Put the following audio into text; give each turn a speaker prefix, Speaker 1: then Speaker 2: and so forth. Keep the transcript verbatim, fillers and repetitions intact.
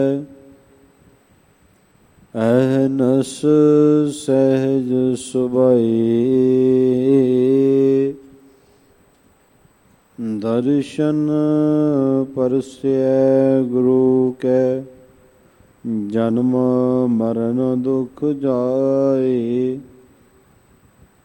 Speaker 1: ਅਹਨਸ ਸਹਿਜ ਸੁਭਾਈ। ਦਰਸ਼ਨ ਪਰਸੈ ਗੁਰੂ ਕੈ, ਜਨਮ ਮਰਨ ਦੁਖ ਜਾਏ।